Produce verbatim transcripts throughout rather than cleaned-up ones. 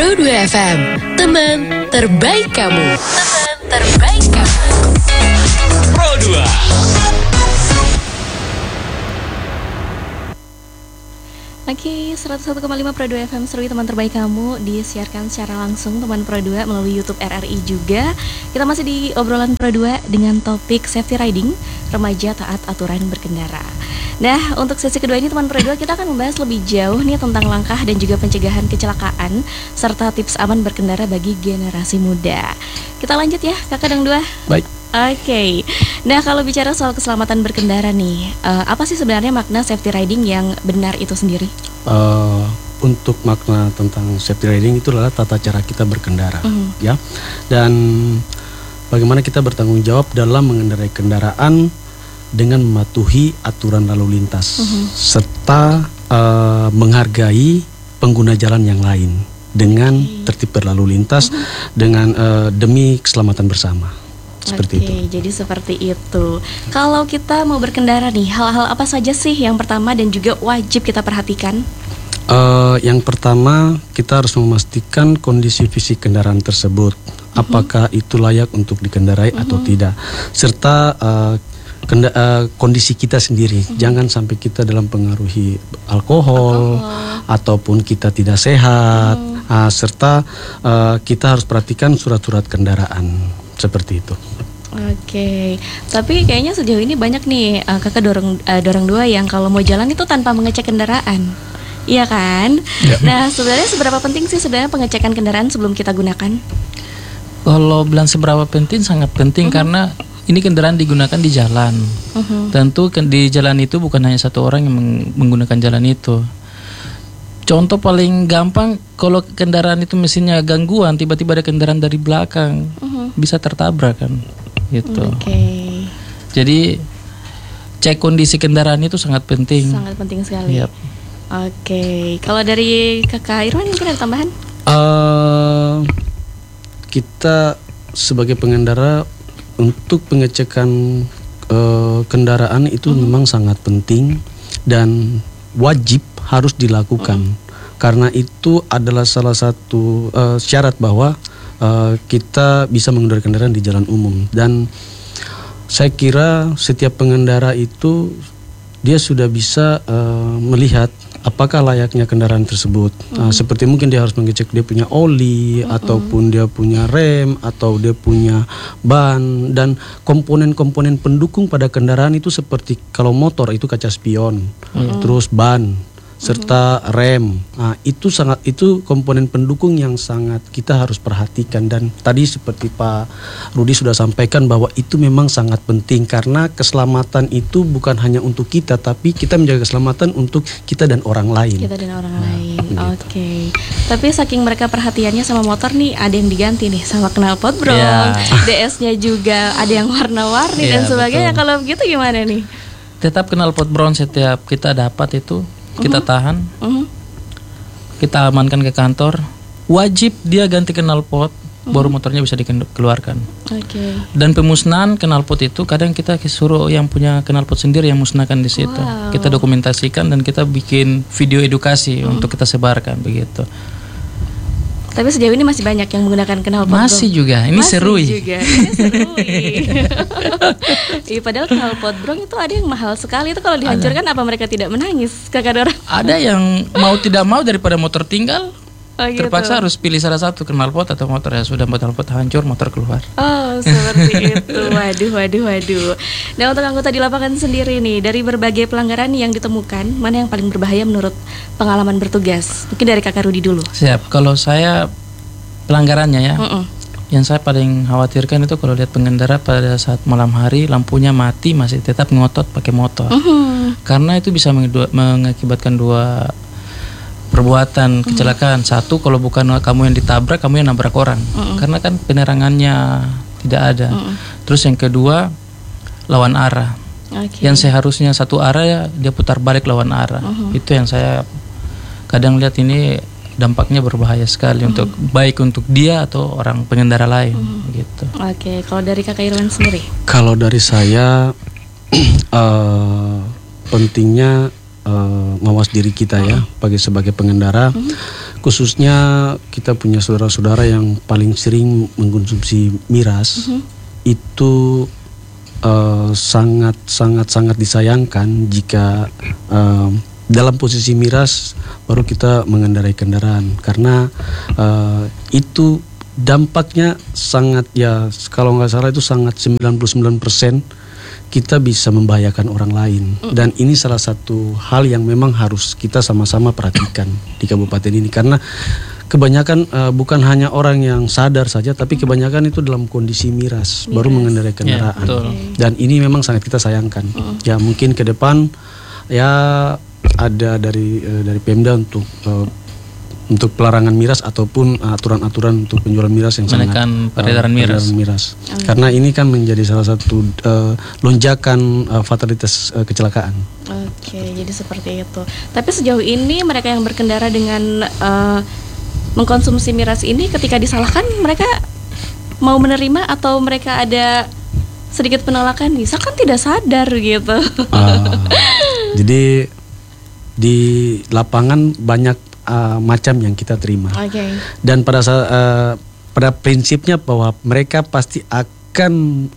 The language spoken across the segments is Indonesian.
Pro dua F M, teman terbaik kamu. Teman terbaik kamu. Pro dua. Oke, seratus satu koma lima Pro dua F M Serui teman terbaik kamu disiarkan secara langsung teman Pro dua melalui YouTube R R I juga. Kita masih di obrolan Pro dua dengan topik safety riding, remaja taat aturan berkendara. Nah, untuk sesi kedua ini teman Pro dua kita akan membahas lebih jauh nih tentang langkah dan juga pencegahan kecelakaan serta tips aman berkendara bagi generasi muda. Kita lanjut ya, Kakak Dang Dua. Baik. Oke, okay. Nah kalau bicara soal keselamatan berkendara nih, uh, apa sih sebenarnya makna safety riding yang benar itu sendiri? Uh, untuk makna tentang safety riding itu adalah tata cara kita berkendara, uh-huh. ya, dan bagaimana kita bertanggung jawab dalam mengendarai kendaraan dengan mematuhi aturan lalu lintas, uh-huh. serta uh, menghargai pengguna jalan yang lain dengan okay. tertib berlalu lintas, uh-huh. dengan uh, demi keselamatan bersama. Seperti Oke, itu. Jadi seperti itu. Kalau kita mau berkendara nih, hal-hal apa saja sih yang pertama dan juga wajib kita perhatikan? Uh, yang pertama, kita harus memastikan kondisi fisik kendaraan tersebut, uh-huh. apakah itu layak untuk dikendarai uh-huh. atau tidak, serta uh, kenda- uh, kondisi kita sendiri. Uh-huh. Jangan sampai kita dalam pengaruhi alkohol, alkohol. ataupun kita tidak sehat, uh-huh. uh, serta uh, kita harus perhatikan surat-surat kendaraan. Seperti itu. Oke, tapi kayaknya sejauh ini banyak nih uh, kakak dorong uh, dorong dua yang kalau mau jalan itu tanpa mengecek kendaraan, iya kan? Ya. Nah, sebenarnya seberapa penting sih sebenarnya pengecekan kendaraan sebelum kita gunakan? Kalau bilang seberapa penting, sangat penting, uh-huh. karena ini kendaraan digunakan di jalan. Uh-huh. Tentu di jalan itu bukan hanya satu orang yang menggunakan jalan itu. Contoh paling gampang, kalau kendaraan itu mesinnya gangguan, tiba-tiba ada kendaraan dari belakang, uh-huh. bisa tertabrak kan, gitu. Okay. Jadi cek kondisi kendaraan itu sangat penting. Sangat penting sekali. Yep. Oke, okay. Kalau dari Kakak Irwan mungkin ada tambahan? Uh, kita sebagai pengendara untuk pengecekan uh, kendaraan itu uh-huh. memang sangat penting dan wajib harus dilakukan, mm. karena itu adalah salah satu uh, syarat bahwa uh, kita bisa mengendarai kendaraan di jalan umum. Dan saya kira setiap pengendara itu dia sudah bisa uh, melihat apakah layaknya kendaraan tersebut. Mm. Uh, seperti mungkin dia harus mengecek dia punya oli, mm-hmm. ataupun dia punya rem, atau dia punya ban, dan komponen-komponen pendukung pada kendaraan itu seperti kalau motor itu kaca spion, mm. terus ban, serta rem. Nah, itu sangat itu komponen pendukung yang sangat kita harus perhatikan. Dan tadi seperti Pak Rudi sudah sampaikan bahwa itu memang sangat penting, karena keselamatan itu bukan hanya untuk kita, tapi kita menjaga keselamatan untuk kita dan orang lain. Kita dan orang nah, lain. Gitu. Oke. Okay. Tapi saking mereka perhatiannya sama motor nih, ada yang diganti nih sama knalpot bro, yeah. D S-nya juga ada yang warna-warni yeah, dan sebagainya. Betul. Kalau begitu gimana nih? Tetap knalpot bronze setiap kita dapat itu kita uh-huh. tahan, uh-huh. kita amankan ke kantor, wajib dia ganti knalpot, uh-huh. baru motornya bisa dikeluarkan. Okay. Dan pemusnahan knalpot itu kadang kita suruh yang punya knalpot sendiri yang musnahkan di situ. Wow. Kita dokumentasikan dan kita bikin video edukasi uh-huh. untuk kita sebarkan begitu. Tapi sejauh ini masih banyak yang menggunakan knalpot. Masih bro. juga, ini masih serui. Juga. Ini serui. Iya, padahal knalpot bro itu ada yang mahal sekali. Itu kalau dihancurkan ada. Apa mereka tidak menangis, Kakak Dora? Ada yang mau tidak mau daripada motor tinggal, oh, gitu. terpaksa harus pilih salah satu, knalpot atau motor. Ya sudah, knalpot hancur, motor keluar. Oh, seperti itu. Waduh, waduh, waduh. Nah, untuk anggota di lapangan sendiri nih, dari berbagai pelanggaran yang ditemukan, mana yang paling berbahaya menurut pengalaman bertugas? Mungkin dari Kakak Rudi dulu. Siap. Kalau saya pelanggarannya ya, Mm-mm. yang saya paling khawatirkan itu kalau lihat pengendara pada saat malam hari lampunya mati masih tetap ngotot pakai motor, uh-huh. karena itu bisa mengakibatkan dua perbuatan uh-huh. kecelakaan. Satu, kalau bukan kamu yang ditabrak, kamu yang nabrak orang, uh-huh. karena kan penerangannya tidak ada. Uh-huh. Terus yang kedua, lawan arah. Okay. Yang seharusnya satu arah ya dia putar balik lawan arah. Uh-huh. Itu yang saya kadang lihat ini dampaknya berbahaya sekali, mm-hmm. untuk baik untuk dia atau orang pengendara lain, mm-hmm. gitu. Oke, okay. Kalau dari Kakak Irwan sendiri? Kalau dari saya uh, pentingnya uh, mawas diri kita ya, bagi sebagai pengendara, khususnya kita punya saudara-saudara yang paling sering mengkonsumsi miras, itu uh, sangat sangat sangat disayangkan jika uh, dalam posisi miras baru kita mengendarai kendaraan, karena uh, itu dampaknya sangat, ya kalau nggak salah itu sangat sembilan puluh sembilan persen kita bisa membahayakan orang lain. Dan ini salah satu hal yang memang harus kita sama-sama perhatikan di kabupaten ini, karena kebanyakan uh, bukan hanya orang yang sadar saja, tapi kebanyakan itu dalam kondisi miras, miras. baru mengendarai kendaraan. Ya, dan ini memang sangat kita sayangkan. Uh. Ya mungkin ke depan ya ada dari uh, dari Pemda untuk uh, untuk pelarangan miras ataupun aturan-aturan untuk penjualan miras yang menekan sangat peredaran uh, miras. miras. Oh, iya. Karena ini kan menjadi salah satu uh, lonjakan uh, fatalitas uh, kecelakaan. Oke, jadi seperti itu. Tapi sejauh ini mereka yang berkendara dengan uh, mengkonsumsi miras ini, ketika disalahkan mereka mau menerima atau mereka ada sedikit penolakan? Bisa kan tidak sadar gitu. Uh, jadi di lapangan banyak Uh, macam yang kita terima, okay. Dan pada uh, pada prinsipnya bahwa mereka pasti akan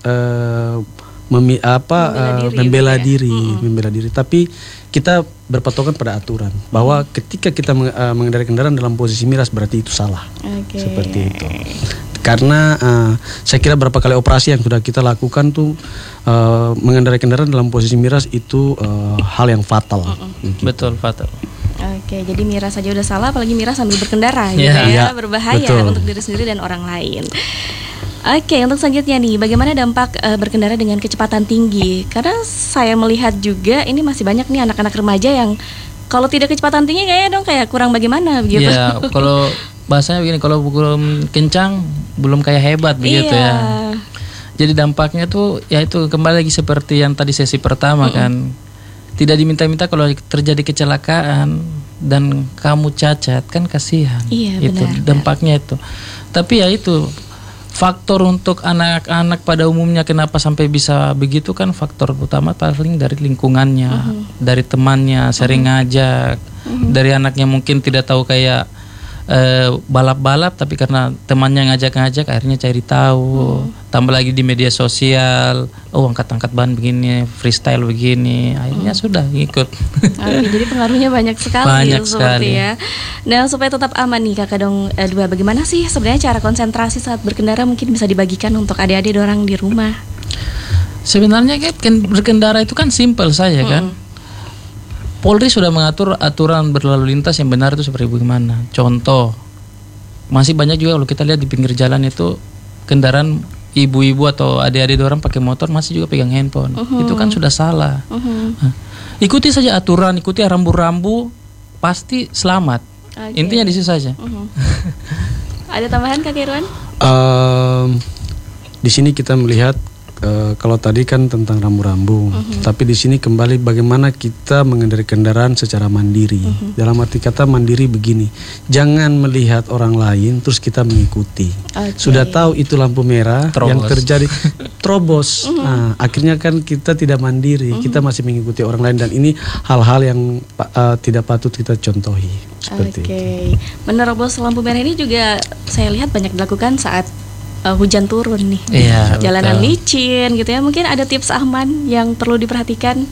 uh, memi, apa membela uh, diri, membela ya? diri, mm-hmm. membela diri. Tapi kita berpatokan pada aturan bahwa ketika kita meng, uh, mengendarai kendaraan dalam posisi miras berarti itu salah, okay. Seperti itu. Karena uh, saya kira berapa kali operasi yang sudah kita lakukan tuh uh, mengendarai kendaraan dalam posisi miras itu uh, hal yang fatal. Mm-hmm. Gitu. Betul, fatal. Oke, jadi miras saja udah salah, apalagi miras sambil berkendara, gitu yeah. ya, yeah, berbahaya betul. Untuk diri sendiri dan orang lain. Oke, untuk selanjutnya nih, bagaimana dampak uh, berkendara dengan kecepatan tinggi? Karena saya melihat juga ini masih banyak nih anak-anak remaja yang kalau tidak kecepatan tinggi kayaknya dong kayak kurang bagaimana begitu. Iya, kalau bahasanya begini, kalau belum kencang belum kayak hebat begitu iya. ya. Jadi dampaknya tuh ya itu kembali lagi seperti yang tadi sesi pertama mm-hmm. kan. Tidak diminta-minta kalau terjadi kecelakaan dan kamu cacat kan kasihan. Iya, itu benar, dampaknya itu. Tapi ya itu faktor untuk anak-anak pada umumnya kenapa sampai bisa begitu kan faktor utama paling dari lingkungannya, uh-huh. dari temannya sering uh-huh. ngajak, uh-huh. dari anaknya mungkin tidak tahu kayak Uh, balap-balap tapi karena temannya ngajak-ngajak akhirnya cari tahu, hmm. tambah lagi di media sosial, oh angkat-angkat ban begini, freestyle begini, akhirnya hmm. sudah ikut. Oke, jadi pengaruhnya banyak sekali. Banyak sekali ya. Nah supaya tetap aman nih Kakak Dong uh, dua, bagaimana sih sebenarnya cara konsentrasi saat berkendara mungkin bisa dibagikan untuk adik-adik orang di rumah? Sebenarnya kan berkendara itu kan simpel saja hmm. kan. Polri sudah mengatur aturan berlalu lintas yang benar itu seperti bagaimana. Contoh, masih banyak juga kalau kita lihat di pinggir jalan itu kendaraan ibu-ibu atau adik-adik orang pakai motor masih juga pegang handphone. Uh-huh. Itu kan sudah salah. Uh-huh. Nah, ikuti saja aturan, ikuti rambu-rambu, pasti selamat. Okay. Intinya di situ saja. Uh-huh. Ada tambahan Kak Irwan? Um, di sini kita melihat Uh, kalau tadi kan tentang rambu-rambu, uh-huh. tapi di sini kembali bagaimana kita mengendarai kendaraan secara mandiri. Uh-huh. Dalam arti kata mandiri begini, jangan melihat orang lain terus kita mengikuti. Okay. Sudah tahu itu lampu merah, terobos. Yang terjadi terobos. Uh-huh. Nah, akhirnya kan kita tidak mandiri, uh-huh. kita masih mengikuti orang lain dan ini hal-hal yang uh, tidak patut kita contohi. Seperti okay. itu. Menerobos lampu merah ini juga saya lihat banyak dilakukan saat Uh, hujan turun nih, iya, jalanan betul. licin gitu ya. Mungkin ada tips aman yang perlu diperhatikan.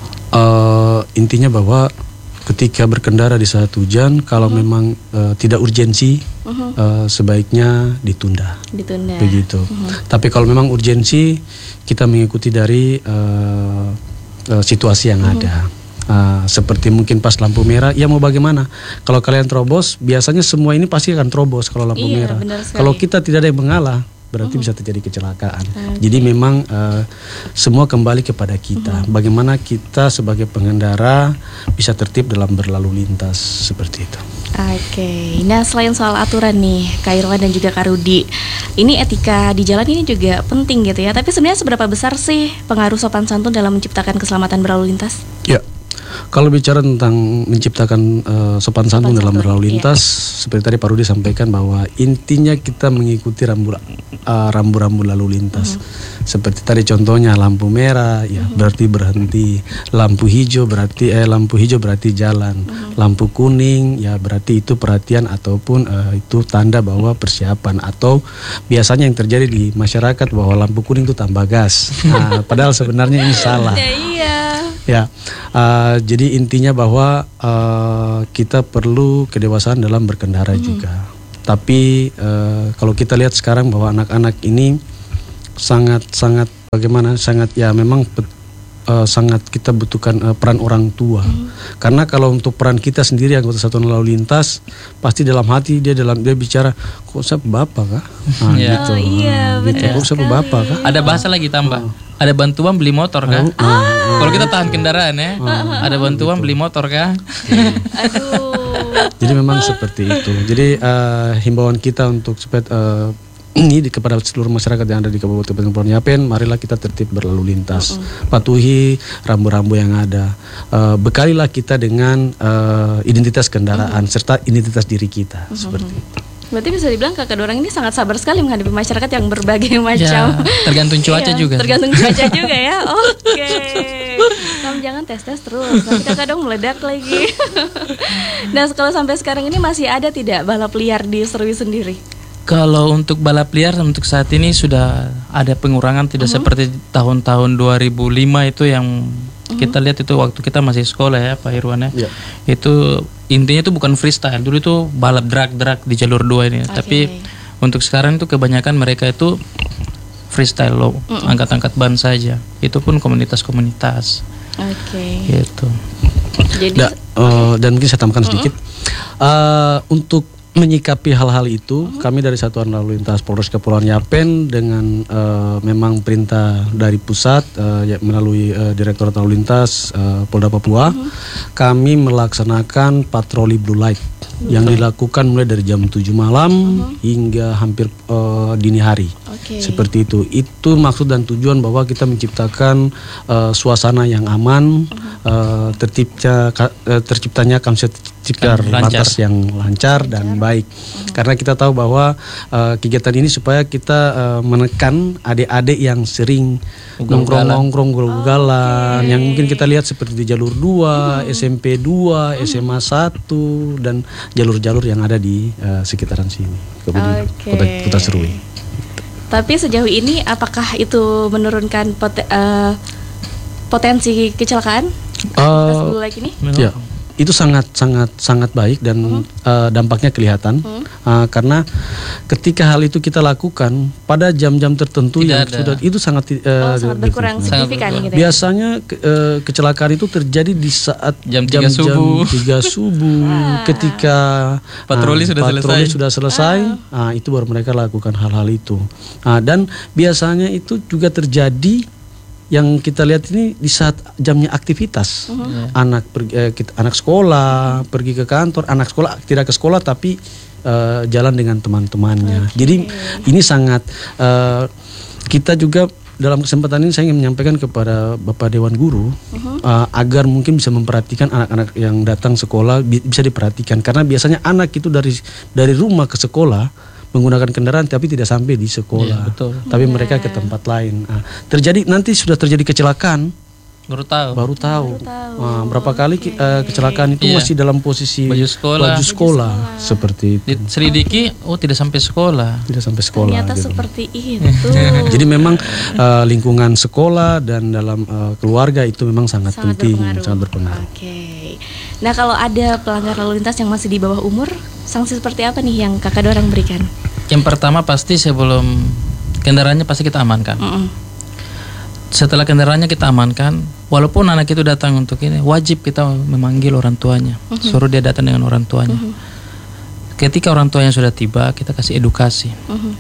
Uh, intinya bahwa ketika berkendara di saat hujan, kalau uh-huh. memang uh, tidak urgensi, uh-huh. uh, sebaiknya ditunda. Ditunda. Begitu. Uh-huh. Tapi kalau memang urgensi, kita mengikuti dari uh, uh, situasi yang uh-huh. ada. Uh, seperti mungkin pas lampu merah, ya mau bagaimana? Kalau kalian terobos, biasanya semua ini pasti akan terobos kalau lampu iya, merah. Kalau kita tidak ada yang mengalah, berarti uh-huh. bisa terjadi kecelakaan. Okay. Jadi memang uh, semua kembali kepada kita. Uh-huh. Bagaimana kita sebagai pengendara bisa tertib dalam berlalu lintas seperti itu. Oke, okay. Nah selain soal aturan nih, Kak Irwan dan juga Kak Rudi, ini etika di jalan ini juga penting gitu ya. Tapi sebenarnya seberapa besar sih pengaruh sopan santun dalam menciptakan keselamatan berlalu lintas? Ya. Kalau bicara tentang menciptakan uh, sopan santun dalam berlalu lintas, iya. seperti tadi Pak Rudi sampaikan bahwa intinya kita mengikuti rambu uh, rambu-rambu lalu lintas. Mm-hmm. Seperti tadi contohnya lampu merah, ya mm-hmm. berarti berhenti. Lampu hijau berarti eh lampu hijau berarti jalan. Mm-hmm. Lampu kuning, ya berarti itu perhatian ataupun uh, itu tanda bahwa persiapan. Atau biasanya yang terjadi di masyarakat bahwa lampu kuning itu tambah gas. Nah, padahal sebenarnya ini salah. Ya, iya. Ya, uh, jadi intinya bahwa uh, kita perlu kedewasaan dalam berkendara hmm. juga. Tapi uh, kalau kita lihat sekarang bahwa anak-anak ini sangat-sangat bagaimana? Sangat ya memang uh, sangat kita butuhkan uh, peran orang tua. Hmm. Karena kalau untuk peran kita sendiri anggota satuan lalu lintas, pasti dalam hati dia dalam dia bicara, kok saya bapak kah? Nah, ya. gitu. Oh, iya, nah, gitu. Kok saya bapak kah? Ada bahasa lagi tambah. Oh. Ada bantuan beli motor kah? Oh, ah. Kalau kita tahan kendaraan ya, ah. ada bantuan beli motor kah? Aduh. Jadi memang seperti itu. Jadi uh, himbauan kita untuk supaya uh, ini kepada seluruh masyarakat yang ada di Kabupaten Kepulauan Yapen, marilah kita tertib berlalu lintas, uh-uh. patuhi rambu-rambu yang ada, uh, bekalilah kita dengan uh, identitas kendaraan uh-huh. serta identitas diri kita uh-huh. seperti itu. Berarti bisa dibilang kakak dorang ini sangat sabar sekali menghadapi masyarakat yang berbagai macam. Ya, tergantung cuaca iya, juga. Tergantung cuaca juga ya. Oke. Okay. Kamu jangan tes-tes terus. Nanti kakak dong meledak lagi. Nah, kalau sampai sekarang ini masih ada tidak balap liar di Serui sendiri? Kalau untuk balap liar untuk saat ini sudah ada pengurangan, tidak uh-huh. seperti tahun-tahun dua ribu lima itu yang uh-huh. kita lihat itu waktu kita masih sekolah ya Pak Irwan ya. Yeah. Itu intinya itu bukan freestyle, dulu itu balap drag-drag di jalur dua ini. Okay. Tapi untuk sekarang itu kebanyakan mereka itu freestyle low, uh-uh. angkat-angkat ban saja. Itu pun komunitas-komunitas. Oke. Okay. Gitu. Jadi da, uh, dan mungkin saya tambahkan sedikit uh-uh. uh, untuk menyikapi hal-hal itu, uh-huh. kami dari Satuan Lalu Lintas Polres Kepulauan Yapen dengan uh, memang perintah dari pusat uh, ya, melalui uh, Direktorat Lalu Lintas uh, Polda Papua, uh-huh. kami melaksanakan patroli blue light uh-huh. yang dilakukan mulai dari jam tujuh malam uh-huh. hingga hampir uh, dini hari. Okay. Seperti itu. Itu maksud dan tujuan bahwa kita menciptakan uh, suasana yang aman, uh-huh. uh, tercipta uh, terciptanya kamset cipta lantas yang lancar dan baik. Uh-huh. Karena kita tahu bahwa uh, kegiatan ini supaya kita uh, menekan adik-adik yang sering nongkrong-nongkrong ugal-ugalan, okay. yang mungkin kita lihat seperti di jalur dua, uh-huh. S M P dua, uh-huh. S M A satu dan jalur-jalur yang ada di uh, sekitaran sini, kemudian okay. kota, kota Serui. Tapi sejauh ini apakah itu menurunkan pot- uh, potensi kecelakaan? Uh, like ini? Ya. Itu sangat sangat sangat baik dan uh-huh. uh, dampaknya kelihatan uh-huh. uh, karena ketika hal itu kita lakukan pada jam-jam tertentu Tidak yang ada. sudah itu sangat uh, oh, sangat berkurang signifikan gitu. Biasanya ke, uh, kecelakaan itu terjadi di saat jam tiga subuh, jam tiga subuh ah. ketika patroli uh, sudah patroli selesai, sudah selesai ah. uh, itu baru mereka lakukan hal-hal itu. Uh, dan biasanya itu juga terjadi yang kita lihat ini di saat jamnya aktivitas, uh-huh. anak pergi, eh, kita, anak sekolah uh-huh. pergi ke kantor, anak sekolah tidak ke sekolah tapi uh, jalan dengan teman-temannya. Okay. Jadi ini sangat uh, kita juga dalam kesempatan ini saya ingin menyampaikan kepada Bapak Dewan Guru uh-huh. uh, agar mungkin bisa memperhatikan anak-anak yang datang sekolah bi- bisa diperhatikan karena biasanya anak itu dari dari rumah ke sekolah menggunakan kendaraan tapi tidak sampai di sekolah, ya, betul. Tapi yeah. mereka ke tempat lain. Nah, terjadi nanti sudah terjadi kecelakaan, baru tahu. Baru tahu. Baru tahu. Nah, berapa kali okay. uh, kecelakaan itu yeah. masih dalam posisi baju sekolah, baju sekolah, baju sekolah. Seperti itu. Diselidiki, oh tidak sampai sekolah. Tidak sampai sekolah. Ternyata gitu. seperti itu. Jadi memang uh, lingkungan sekolah dan dalam uh, keluarga itu memang sangat, sangat penting, berpengaruh. sangat berpengaruh. Oke. Okay. Nah, kalau ada pelanggar lalu lintas yang masih di bawah umur, sanksi seperti apa nih yang kakak dorang berikan? Yang pertama pasti sebelum kendaraannya pasti kita amankan. Mm-mm. Setelah kendaraannya kita amankan, walaupun anak itu datang untuk ini, wajib kita memanggil orang tuanya, mm-hmm. suruh dia datang dengan orang tuanya. Mm-hmm. Ketika orang tuanya sudah tiba, kita kasih edukasi. Mm-hmm.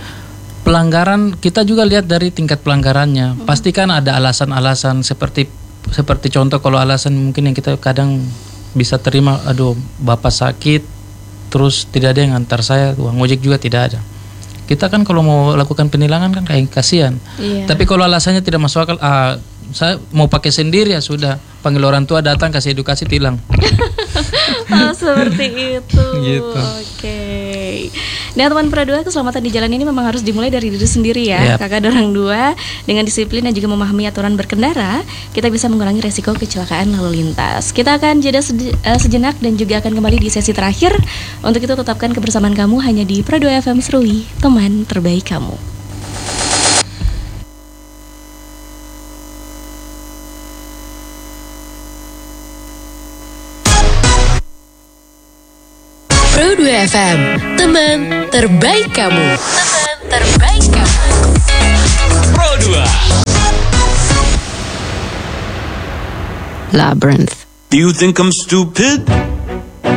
Pelanggaran kita juga lihat dari tingkat pelanggarannya. Mm-hmm. Pasti kan ada alasan-alasan seperti seperti contoh kalau alasan mungkin yang kita kadang bisa terima, aduh bapak sakit. Terus tidak ada yang antar saya, uang ojek juga tidak ada. Kita kan kalau mau lakukan penilangan kan kayak kasihan. Iya. Tapi kalau alasannya tidak masuk akal, ah, saya mau pakai sendiri ya sudah. panggil orang tua datang kasih edukasi tilang. Oh, seperti itu. Gitu. Oke. Nah, teman Pro dua, keselamatan di jalan ini memang harus dimulai dari diri sendiri ya. Yep. Kakak dorang dua, dengan disiplin dan juga memahami aturan berkendara, kita bisa mengurangi resiko kecelakaan lalu lintas. Kita akan jeda sedi- uh, sejenak dan juga akan kembali di sesi terakhir. Untuk itu tetapkan kebersamaan kamu hanya di Pro dua F M Serui, teman terbaik kamu. Pro dua F M, teman terbaik kamu. Teman terbaik kamu. Pro dua. Labyrinth. Do you think I'm stupid?